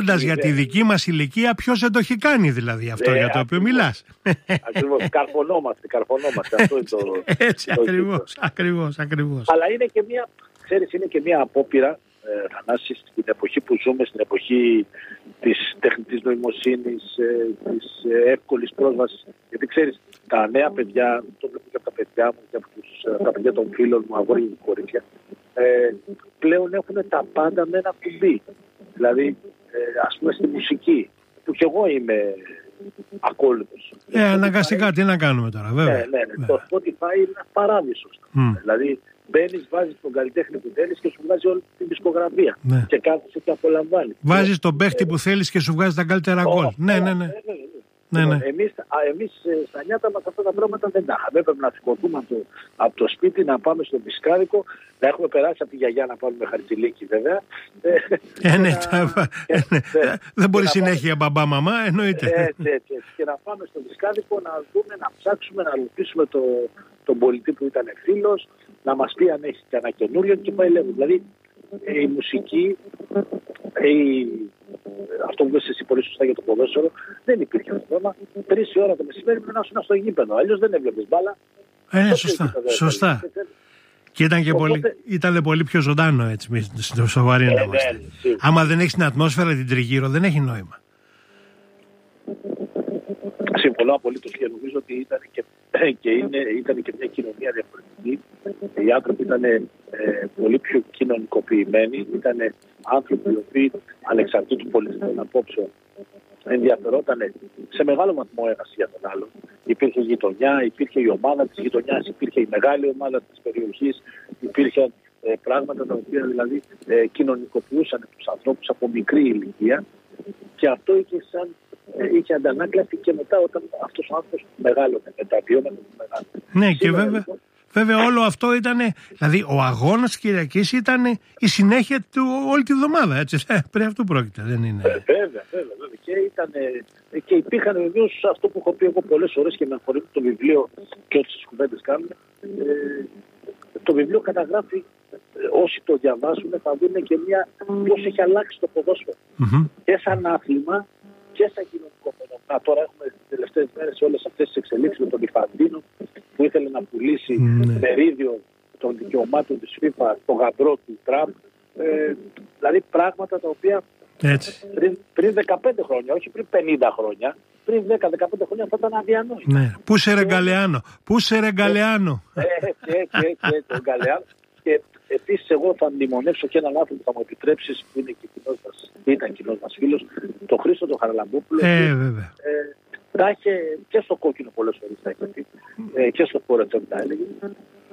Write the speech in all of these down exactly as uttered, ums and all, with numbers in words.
βλέποντας για τη δική μας ηλικία, ποιος δεν το έχει κάνει δηλαδή αυτό ναι, για το οποίο μιλάς. Ακριβώς, καρφωνόμαστε, καρφωνόμαστε. Αυτό είναι το, έτσι, το ακριβώς, ακριβώς, ακριβώς. Αλλά είναι και μια, ξέρεις, είναι και μια απόπειρα, ε, Θανάση, στην εποχή που ζούμε, στην εποχή της τεχνητής νοημοσύνης, ε, της ε, εύκολης πρόσβασης. Γιατί ξέρεις, τα νέα παιδιά, το βλέπω και από τα παιδιά μου και από τους, τα παιδιά των φίλων μου, αγόρια και κορίτσια, ε, πλέον έχουν τα πάντα με ένα κουμπί. Δηλαδή, ε, ας πούμε στη μουσική, που κι εγώ είμαι ακόλουθος. Ε, αναγκαστικά, τι να κάνουμε τώρα, βέβαια. Ναι, ναι, ναι. Το Spotify είναι ένα παράδεισος. Mm. Δηλαδή, μπαίνεις, βάζεις τον καλλιτέχνη που θέλεις και σου βγάζει όλη την δισκογραφία. Ναι. Και κάθεσαι και απολαμβάνεις. Βάζεις τον παίχτη ε, που θέλεις και σου βγάζει τα καλύτερα γκολ. Ναι, ναι, ναι. ναι, ναι, ναι. Ναι, ναι. Εμείς, εμείς στα νιάτα μας αυτά τα πράγματα δεν τα είχαμε. Έπρεπε να σηκωθούμε από το, από το σπίτι, να πάμε στο Μπισκάδικο, να έχουμε περάσει από τη γιαγιά να πάρουμε χαρτιλίκι βέβαια. Ε, ναι, δεν μπορεί συνέχεια μπαμπά, μαμά, εννοείται. Έτσι, έτσι. Και να πάμε στο Μπισκάδικο να δούμε, να ψάξουμε, να ρωτήσουμε το, τον πολιτή που ήταν φίλος, να μας πει αν έχει κανένα καινούριο και πάει λέγω. Δηλαδή η μουσική, η... αυτό που είπες εσύ πολύ σωστά για το ποδόσφαιρο, δεν υπήρχε αυτό το θέμα. Τρεις η ώρα το μεσημέρι πρέπει να ήσουν στο γήπεδο. Αλλιώς δεν έβλεπες μπάλα. Ε, ναι, σωστά. σωστά. Και ήταν και Οπότε... πολύ, ήταν πολύ πιο ζωντάνο έτσι, στο σοβαρή να είμαστε. Άμα δεν έχεις την ατμόσφαιρα την τριγύρω, δεν έχει νόημα. Συμφωνώ απολύτως και νομίζω ότι ήταν και, και, είναι, ήταν και μια κοινωνία διαφορετική. Οι άνθρωποι ήταν ε, πολύ πιο κοινωνικοποιημένοι. Ήταν άνθρωποι οι οποίοι ανεξαρτήτως πολιτικών απόψεων ενδιαφερόταν σε μεγάλο βαθμό ένας για τον άλλον. Υπήρχε γειτονιά, υπήρχε η ομάδα της γειτονιάς, υπήρχε η μεγάλη ομάδα της περιοχής, υπήρχαν ε, πράγματα τα οποία δηλαδή ε, κοινωνικοποιούσαν τους ανθρώπους από μικρή ηλικία και αυτό είχε σαν είχε αντανάκλαση και μετά όταν αυτός ο άνθρωπος μεγάλωνε με τα βιώματα του μεγάλου. Ναι, και βέβαια, λοιπόν, βέβαια όλο αυτό ήταν, δηλαδή ο αγώνας της Κυριακής ήταν η συνέχεια του όλη τη βδομάδα, έτσι, ε, περί αυτού πρόκειται, δεν είναι. Ε, βέβαια, βέβαια, βέβαια. Και, ήταν, ε, και υπήρχαν βεβαίως αυτό που έχω πει εγώ πολλές φορές και με αφορμή το βιβλίο και όλες τις κουβέντες κάνουμε, ε, το βιβλίο καταγράφει, ε, όσοι το διαβάσουν θα δουν και μια πώς έχει αλλάξει το ποδόσφαιρο. Mm-hmm. Και σαν άθλημα, και στα κοινωνικό φαινόμενα. Τώρα έχουμε τις τελευταίες μέρες όλες αυτές τις εξελίξεις με τον Ιφαντίνο που ήθελε να πουλήσει mm. μερίδιο των δικαιωμάτων της FIFA, το γαμπρό του Τραμπ. Ε, δηλαδή πράγματα τα οποία πριν, πριν δεκαπέντε χρόνια, όχι πριν πενήντα χρόνια, πριν δέκα δεκαπέντε χρόνια θα ήταν αδιανόητα. Ναι. Πού σε ρεγκαλεάνο, πού σε ρεγκαλεάνο. Έτσι, έτσι, έτσι, έτσι, γκαλεάνο. Και επίσης εγώ θα μνημονεύσω και έναν άνθρωπο που θα μου επιτρέψεις, που είναι και κοινός μας, ήταν κοινός μας φίλος, τον Χρήστο τον Χαραλαμπόπουλο. Ε, βέβαια. Ε, τα είχε και στο κόκκινο πολλές φορές τα είχε πει, ε, και στο Φορετσέμ τα έλεγε. Ε,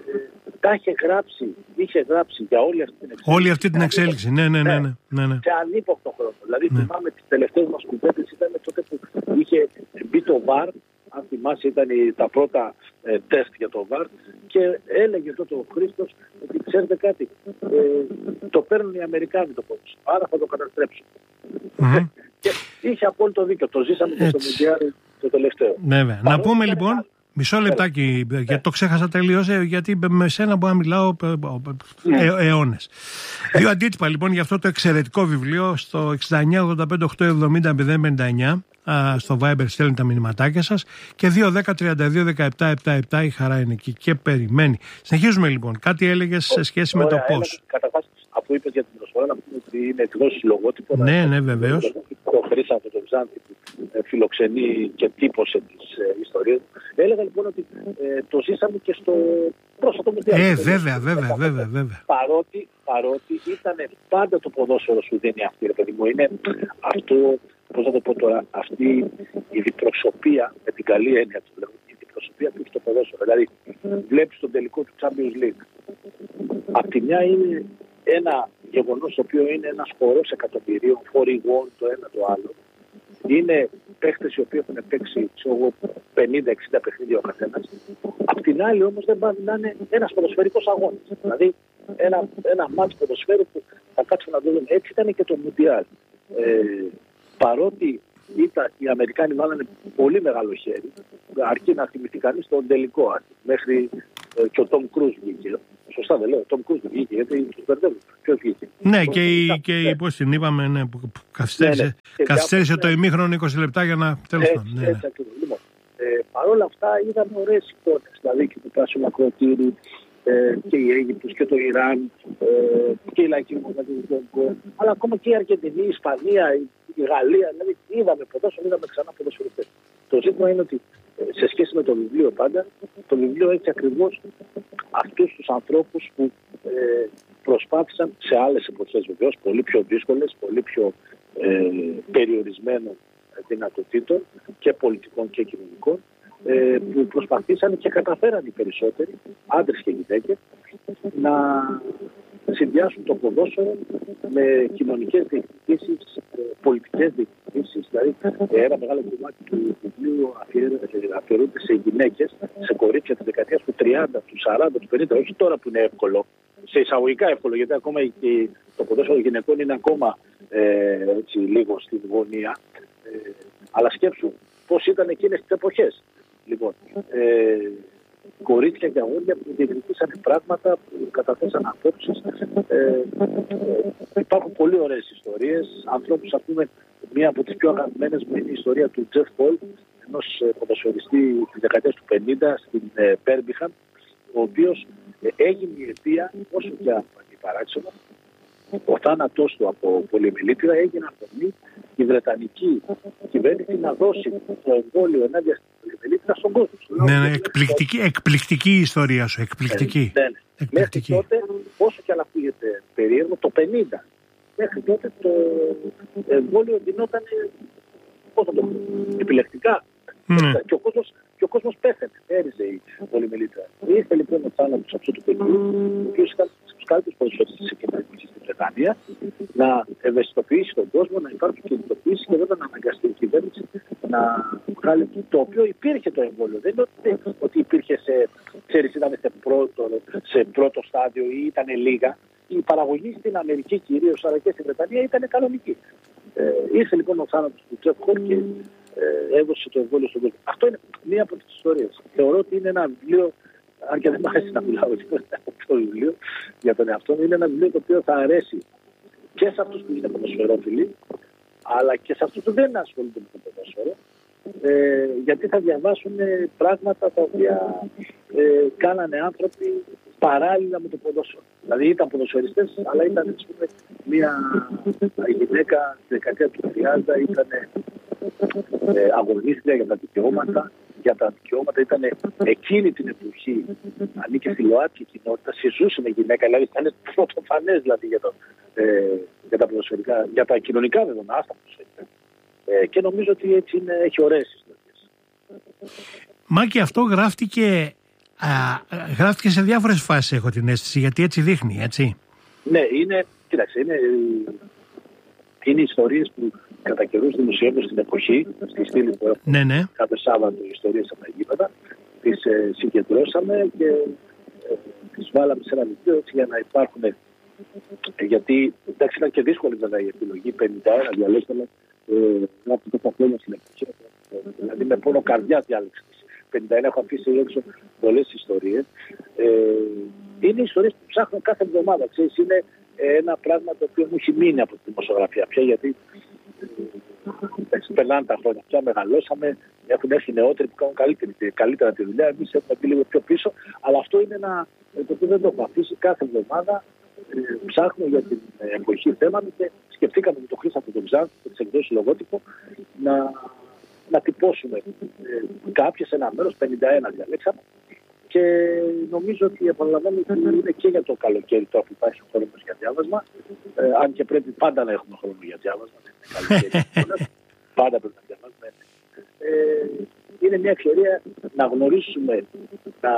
τα είχε γράψει, είχε γράψει για όλη αυτή την εξέλιξη. Όλη αυτή την εξέλιξη, ναι, ναι, ναι. ναι, ναι, ναι. Σε ανύποπτο χρόνο. Δηλαδή ναι. θυμάμαι τις τελευταίες μας κουβέντες ήταν τότε που είχε μπει το βαρ. Αν θυμάσαι ήταν τα πρώτα ε, τεστ για το βαρ και έλεγε τότε ο Χρήστος ότι ξέρετε κάτι, ε, το παίρνουν οι Αμερικάνοι το πόδι, άρα θα το καταστρέψουν. Mm-hmm. Και είχε απόλυτο δίκιο, το ζήσαμε και στο Μουντιάλ το τελευταίο. Βέβαια. Να πούμε λοιπόν, μισό λεπτάκι, yeah. γιατί το ξέχασα τελείως, γιατί με σένα μπορώ να μιλάω ε, αιώνες. Δύο αντίτυπα λοιπόν για αυτό το εξαιρετικό βιβλίο στο εξήντα εννιά ογδόντα πέντε οκτακόσια εβδομήντα μηδέν πενήντα εννιά. Στο Viber στέλνει τα μηνυματάκια σας και δύο δέκα τριάντα δύο δεκαεπτά εβδομήντα επτά η Χαρά είναι εκεί και περιμένει. Συνεχίζουμε λοιπόν. Κάτι έλεγες σε σχέση με το πώς. Καταρχάς, αφού είπες για την προσφορά, να πούμε ότι είναι εκδόσεις λογότυπο. Ναι, ναι, βεβαίως. Το Χρήσα από τον Ξάνθη που φιλοξενεί και τύπωσε τις ε, ιστορίες. Έλεγα λοιπόν ότι ε, το ζήσαμε και στο πρόσφατο Μουντιάλ. Ε, βέβαια, βέβαια, βέβαια, βέβαια. Παρότι, παρότι ήταν πάντα το ποδόσφαιρο σου δίνει αυτή, ρε παιδί μου. Είναι αυτό. Πώς θα το πω τώρα, αυτή η διπροσωπεία, με την καλή έννοια του λέγω, η διπροσωπεία που έχει το ποδόσφαιρο. Δηλαδή, βλέπεις τον τελικό του Champions League. Απ' τη μια είναι ένα γεγονός το οποίο είναι ένας χορός εκατομμυρίων, φορηγών το ένα το άλλο. Είναι παίχτες οι οποίοι έχουν παίξει πενήντα εξήντα παιχνίδια ο καθένας. Απ' την άλλη όμως δεν πάνε να είναι ένας ποδοσφαιρικός αγώνας. Δηλαδή, ένα, ένα μάτς ποδοσφαίρου που θα κάτσουν να δούμε. Έτσι ήταν και το Μουντιάλ. Ε, παρότι ήταν, οι Αμερικάνοι βάλανε πολύ μεγάλο χέρι, αρκεί να θυμηθεί κανείς τον τελικό, μέχρι ε, και ο Τόμ Κρούζ βγήκε, Σωστά δεν λέω. Τον Κρούζ δεν βγήκε, γιατί του μπερδεύουν. Ποιο βγήκε. Ναι, και, η, και η, πώς την είπαμε, ναι, που καθυστέρησε, ναι, ναι. καθυστέρησε το ημίχρονο είκοσι λεπτά για να. Τέλος πάντων. Ναι, ναι. Λοιπόν, ε, παρ' όλα αυτά είδαμε ωραίες εικόνες. Δηλαδή και το πράσινο ακροτήρι ε, και η Αίγυπτος και το Ιράν ε, και η λαϊκή δημοκρατία του Κονγκό. Αλλά ακόμα και η Αργεντινή, η Ισπανία, η, η Γαλλία. Δηλαδή είδαμε ποδόσφαιρο, είδαμε ξανά ποδοσφαιριστές. Το ζήτημα είναι ότι σε σχέση με το βιβλίο πάντα, το βιβλίο έχει ακριβώς αυτούς τους ανθρώπους που ε, προσπάθησαν σε άλλες εποχές βεβαίως, πολύ πιο δύσκολες, πολύ πιο ε, περιορισμένων δυνατοτήτων και πολιτικών και κοινωνικών, ε, που προσπαθήσαν και καταφέραν οι περισσότεροι, άντρες και γυναίκες, να συνδυάσουν το ποδόσφαιρο με κοινωνικές διεκδικήσεις, πολιτικές διεκδικήσεις. Δηλαδή, ένα μεγάλο κομμάτι του βιβλίου αφιερώνεται σε γυναίκες, σε κορίτσια της δεκαετίας του τριάντα, του σαράντα, του πενήντα, όχι τώρα που είναι εύκολο, σε εισαγωγικά εύκολο, γιατί ακόμα και το ποδόσφαιρο γυναικών είναι ακόμα ε, έτσι, λίγο στην γωνία. Ε, αλλά σκέψου πώς ήταν εκείνες τις εποχές. Λοιπόν, ε, κορίτσια και αγόρια που διεκδικήσαν πράγματα, που καταθέσαν απόψεις. Ε, ε, υπάρχουν πολύ ωραίες ιστορίες. Ανθρώπους, ας πούμε, μία από τις πιο αγαπημένες μου είναι η ιστορία του Τζεφ Πολ, ενός ποδοσφαιριστή της δεκαετίας του πενήντα στην ε, Μπέρμπιχαμ, ο οποίος ε, έγινε η αιτία, όσο και αν είναι παράξενο, ο θάνατός του από πολυεμιλήτηρα έγινε αφορμή η Βρετανική κυβέρνηση να δώσει το εμβόλιο ενάντια στην πολυεμιλήτηρα στον κόσμο. Ναι, ναι, εκπληκτική, εκπληκτική η ιστορία σου, εκπληκτική. Ναι, ναι. Εκπληκτική. Μέχρι τότε, όσο και αν ακούγεται περίεργο, το πενήντα, μέχρι τότε το εμβόλιο γινόταν επιλεκτικά. Mm. Και, ο κόσμος, και ο κόσμος πέθανε, έριζε η πολυμελήτρα. Ήρθε λοιπόν ο θάνατος αυτού του παιδιού, ο οποίος ήταν στους καλύτερους ποδοσφαιριστές της επικοινωνίας στην Βρετανία, να ευαισθητοποιήσει τον κόσμο, να υπάρχουν κινητοποιήσεις και βέβαια να αναγκαστεί η κυβέρνηση να βγάλει το οποίο υπήρχε το εμβόλιο. Δεν είναι ότι υπήρχε σε, ξέρεις, ήταν σε πρώτο, σε πρώτο στάδιο ή ήταν λίγα. Η παραγωγή στην Αμερική κυρίως, αλλά και στην Βρετανία ήταν κανονική. Ε, ήρθε λοιπόν ο θάνατος του Τζεφ Χολ και ε, έδωσε το εμβόλιο στον κόσμο. Αυτό είναι μία από τις ιστορίες. Θεωρώ ότι είναι ένα βιβλίο, αν και δεν μ' αρέσει να μιλάω για το βιβλίο, για τον εαυτό μου, είναι ένα βιβλίο το οποίο θα αρέσει και σε αυτούς που είναι ποδοσφαιρόφιλοι, αλλά και σε αυτούς που δεν ασχολούνται με το ποδόσφαιρο, ε, γιατί θα διαβάσουν πράγματα τα οποία ε, κάνανε άνθρωποι παράλληλα με το ποδόσφαιρο. Δηλαδή ήταν ποδοσφαιριστές, αλλά ήταν, ας πούμε, μια γυναίκα στη δεκαετία του τριάντα, ήταν ε, αγωνίστρια για τα δικαιώματα. Για τα δικαιώματα ήταν εκείνη την εποχή, ανήκε στη ΛΟΑΤΚΙ κοινότητα, συζούσε με γυναίκα, δηλαδή ήταν πρωτοφανές δηλαδή, για, το, ε, για τα ποδοσφαιρικά, για τα κοινωνικά δεδομένα, άστα ποδοσφαιρικά. Ε, και νομίζω ότι έτσι είναι, έχει ωραίες ιστορίες. Μάκη, αυτό γράφτηκε, α, γράφτηκε σε διάφορες φάσεις, έχω την αίσθηση, γιατί έτσι δείχνει, έτσι. Ναι, είναι, κοίταξε, είναι, είναι ιστορίες που κατά καιρούς δημοσιεύονται στην εποχή, στη στήλη που έχουμε, ναι, ναι. Κάθε Σάββατο ιστορίες από τα γήπεδα, τις ε, συγκεντρώσαμε και ε, τις βάλαμε σε ένα βιβλίο έτσι για να υπάρχουν, ε, γιατί εντάξει ήταν και δύσκολη βέβαια η επιλογή, πενήντα ένα διαλέξαμε ε, από το καθένα στην εποχή, ε, δηλαδή με πόνο καρδιά διάλεξα. πενήντα ένα έχω αφήσει έξω πολλές ιστορίες. Ε, είναι ιστορίες που ψάχνω κάθε εβδομάδα, ξέρεις, είναι ένα πράγμα το οποίο μου έχει μείνει από τη δημοσιογραφία πια, γιατί περνάνε τα χρόνια πια, μεγαλώσαμε, έχουν έρθει νεότεροι που κάνουν καλύτερη, καλύτερα τη δουλειά, εμείς έχουμε πει λίγο πιο πίσω, αλλά αυτό είναι ένα, το οποίο δεν το έχω αφήσει κάθε εβδομάδα, ε, ψάχνω για την εποχή θέματα και σκεφτήκαμε με τον Χρήστο τον Ξάνθη και τις εκδόσεις Λογότυπο να, να τυπώσουμε ε, κάποιες ένα μέρος, πενήντα ένα διαλέξαμε. Και νομίζω ότι επαναλαμβάνω ότι είναι και για το καλοκαίρι τώρα που υπάρχει χρόνο για διάβασμα. Ε, αν και πρέπει πάντα να έχουμε χρόνο για διάβασμα. Πάντα πρέπει να διαβάσουμε. Ε, είναι μια ευκαιρία να γνωρίσουμε, να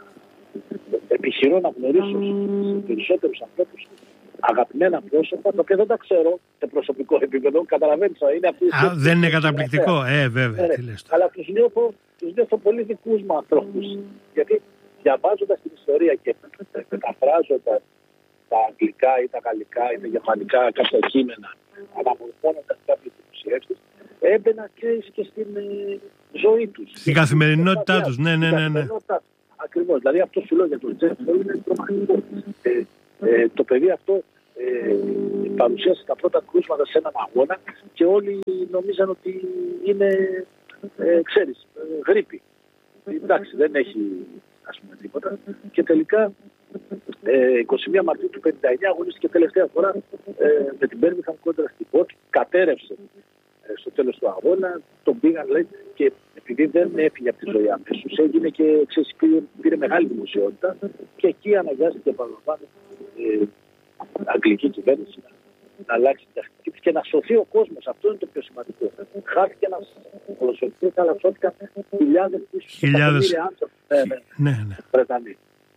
επιχειρώ να γνωρίσω στους περισσότερους ανθρώπους αγαπημένα πρόσωπα, τα οποία δεν τα ξέρω σε προσωπικό επίπεδο. Καταλαβαίνεις, είναι αυτή. Α, δεν είναι καταπληκτικό, ε, βέβαια. Ε, αλλά τους νιώθω, τους νιώθω πολύ δικούς μου ανθρώπους. Γιατί διαβάζοντας την ιστορία και μεταφράζοντας τα αγγλικά ή τα γαλλικά ή τα γερμανικά κάποια κείμενα, αναμορφώνοντας κάποιες δημοσιεύσεις, έμπαινα και, και στην ε, ζωή τους. Στην καθημερινότητά τους, ναι, ναι, ναι. ναι. Ακριβώς. Ακριβώς. Δηλαδή αυτό σου λέω για τον Τζέφερ είναι τρομακτικό. Ε, ε, το παιδί αυτό ε, παρουσίασε τα πρώτα κρούσματα σε έναν αγώνα και όλοι νομίζαν ότι είναι, ε, ξέρεις, ε, γρίπη. Εντάξει, δεν έχει ας πούμε τίποτα. Και τελικά ε, εικοστή πρώτη Μαρτίου του πενήντα εννιά αγωνίστηκε τελευταία φορά ε, με την Birmingham κόντρα στην Πότ. Κατέρευσε ε, στο τέλος του αγώνα, τον πήγαν λέει, και επειδή δεν έφυγε από τη ζωή αμέσως, έγινε και ξέρεις, πήρε, πήρε μεγάλη δημοσιότητα και εκεί αναγκάστηκε επαναλαμβάνω ε, αγγλική κυβέρνηση να, να αλλάξει την τακτική και να σωθεί ο κόσμος. Αυτό είναι το πιο σημαντικό. Χάθηκε ένας ποδοσφαιριστής, αλλά σώθηκαν χιλιάδες χιλιάδες άνθρωποι. Ναι, ναι. ναι, ναι. Βρετανοί.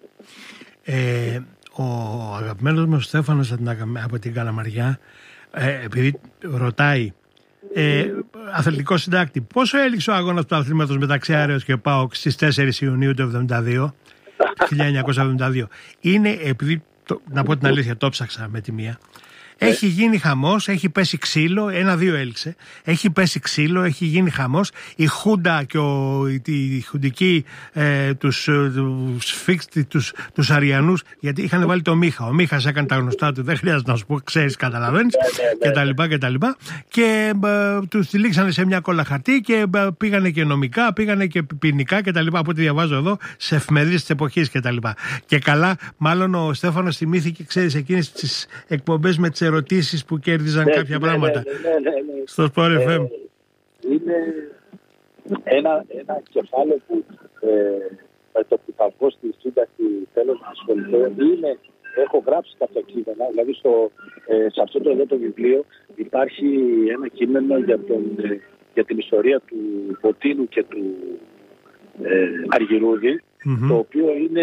Ε, ο αγαπημένος μου Στέφανος από την Καλαμαριά, ε, επειδή ρωτάει, ε, αθλητικό συντάκτη, πόσο έληξε ο αγώνας του αθλήματος μεταξύ Άρεως και ΠΑΟΚ στις τέσσερις Ιουνίου του χίλια εννιακόσια εβδομήντα δύο? Είναι επειδή, το, να πω την αλήθεια, το ψάξα με τη μία. Έχει γίνει χαμός, έχει πέσει ξύλο, ένα-δύο έλξε. Έχει πέσει ξύλο, έχει γίνει χαμός. Η Χούντα και ο, η Χουντική, ε, τους, τους, τους, τους Αριανούς, γιατί είχαν βάλει το Μίχα. Ο Μίχας έκανε τα γνωστά του, δεν χρειάζεται να σου πω, ξέρεις, καταλαβαίνεις, και τα λοιπά και τα λοιπά. Και ε, τους τυλίξανε σε μια κόλλα χαρτί και ε, πήγανε και νομικά, πήγανε και ποινικά και τα λοιπά. Από ό,τι διαβάζω εδώ, σε εφημερίδες της εποχής και τα λοιπά. Και καλά, μάλλον ο Στέφανος θυμήθηκε, ξέρεις, εκείνες τις εκπομπές με τις ερωτήσεις που κέρδιζαν ναι, κάποια ναι, πράγματα ναι, ναι, ναι, ναι. στο Sport εφ εμ. Ε, είναι ένα, ένα κεφάλαιο που ε, με το που θα βγω στη σύνταξη θέλω να ασχοληθώ. Είναι, έχω γράψει κάποια κείμενα, δηλαδή στο, ε, σε αυτό το εδώ το βιβλίο υπάρχει ένα κείμενο για, τον, ε, για την ιστορία του Μποτίνου και του ε, Αργυρούδη, mm-hmm. το οποίο είναι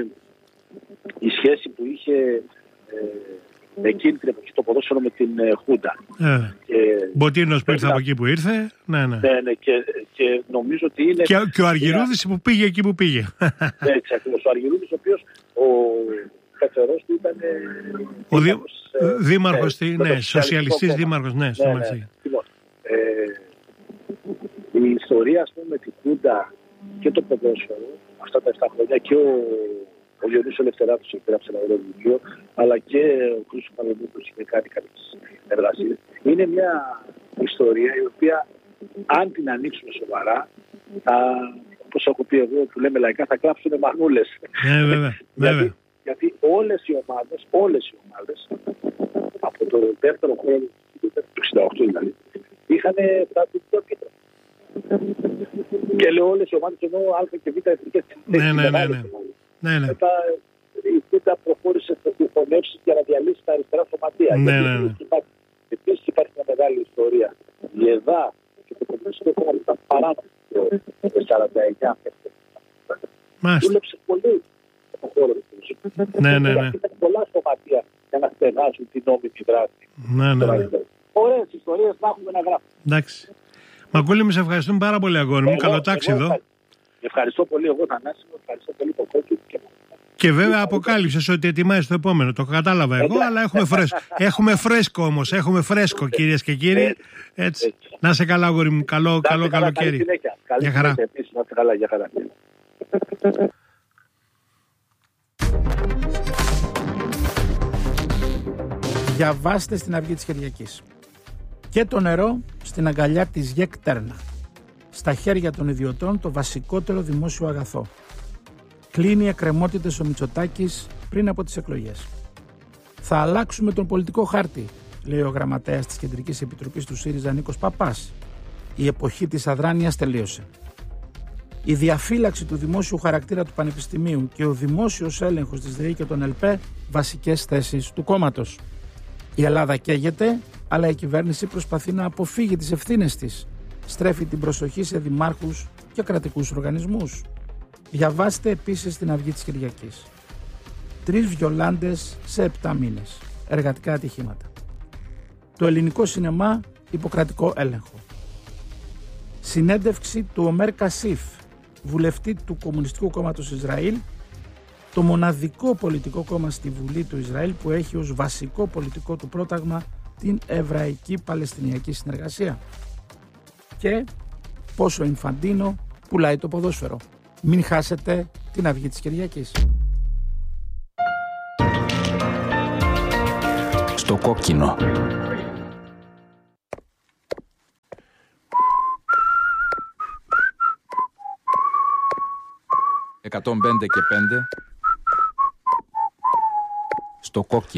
η σχέση που είχε ε, εκείνη την εποχή το ποδόσφαιρο με την ε, Χούντα. Ε, Μποτίνος που ήρθε να... από εκεί που ήρθε. Ναι, ναι. ναι, ναι και, και νομίζω ότι είναι... Και, και ο Αργυρούδης που πήγε εκεί που πήγε. Ναι, εξακολουθώς. Ο Αργυρούδης, ο οποίος ο πεθερός του ήταν... Ο δι... ε, δήμαρχος, ε, ναι, ναι σοσιαλιστής δήμαρχος, ναι, στο ναι, ναι. Λοιπόν, ε, η ιστορία, ας πούμε, με την Χούντα και το ποδόσφαιρο, αυτά τα επτά χρόνια και ο Ο Διονύσης Ελευθεράτος έγραψε ένα ωραίο βιβλίο, αλλά και ο Χρήστος Παλαιομούτος είχε κάνει κάποιες εργασίες. Είναι μια ιστορία η οποία, αν την ανοίξουμε σοβαρά, θα, όπως έχω πει εγώ, που λέμε λαϊκά, θα κλάψουν μαγνούλες. Ναι, βέβαια. γιατί, γιατί όλες οι ομάδες, όλες οι ομάδες, από το δεύτερο χρόνο του εξήντα οκτώ δηλαδή, είχαν φτάσει στο επίπεδο. Και λέω όλες οι ομάδες, ενώ Α και Β εθνικές. Ναι, ναι, ναι, ναι. Ναι, ναι. Μετά η Χούντα προχώρησε στις συγχωνεύσεις για να διαλύσει τα αριστερά σωματεία. Ναι, ναι, ναι. Επίσης υπάρχει μια μεγάλη ιστορία. Η ΕΔΑ και το Κομμουνιστικό Κόμμα ήταν παράνομο το σαράντα εννιά. Δούλεψε πολύ στον χώρο του. Ναι, ναι, ναι. Ήταν πολλά σωματεία για να στεγάσουν την νόμιμη δράση. Ναι, ναι, ναι. Ωραίες ιστορίες να έχουμε να γράφουμε. Εντάξει. Μακούλη, με σε ευχαριστούμε πάρα πολύ, αγόρι μου. Καλό ταξίδι. Ευχαριστώ πολύ εγώ, Θανάση, ευχαριστώ πολύ το κόκκι. Και βέβαια αποκάλυψες ότι ετοιμάζεις το επόμενο. Το κατάλαβα εγώ, αλλά έχουμε φρέσκο. Έχουμε φρέσκο όμως, έχουμε φρέσκο κυρίες και κύριοι. Έτσι. Να είσαι καλά, αγόρι μου. Καλό, καλό καλοκαίρι. Γεια χαρά. Για χαρά. Διαβάστε στην Αυγή της Κυριακής. Και το νερό στην αγκαλιά της ΓΕΚ Τέρνα. Στα χέρια των ιδιωτών το βασικότερο δημόσιο αγαθό. Κλείνει εκκρεμότητες ο Μητσοτάκης πριν από τις εκλογές. Θα αλλάξουμε τον πολιτικό χάρτη, λέει ο γραμματέας της Κεντρικής Επιτροπής του ΣΥΡΙΖΑ Νίκος Παπάς. Η εποχή της αδράνειας τελείωσε. Η διαφύλαξη του δημόσιου χαρακτήρα του Πανεπιστημίου και ο δημόσιος έλεγχος της ΔΕΗ και των ΕΛΠΕ βασικές θέσεις του κόμματος. Η Ελλάδα καίγεται, αλλά η κυβέρνηση προσπαθεί να αποφύγει τις ευθύνες της. Στρέφει την προσοχή σε δημάρχους και κρατικούς οργανισμούς. Διαβάστε επίσης την Αυγή της Κυριακής. Τρεις βιολάντες σε επτά μήνες. Εργατικά ατυχήματα. Το ελληνικό σινεμά υποκρατικό έλεγχο. Συνέντευξη του Ομέρ Κασίφ, βουλευτή του Κομμουνιστικού Κόμματος Ισραήλ, το μοναδικό πολιτικό κόμμα στη Βουλή του Ισραήλ που έχει ως βασικό πολιτικό του πρόταγμα την Εβραϊκή Παλαιστινιακή Συνεργασία. Και πόσο Ινφαντίνο πουλάει το ποδόσφαιρο. Μην χάσετε την Αυγή της Κυριακής. Στο κόκκινο. εκατόν πέντε και πέντε. Στο κόκκινο.